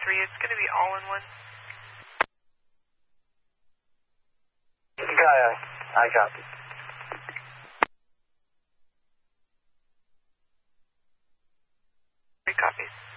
3. It's going to be all in one. I copy. 3 copies.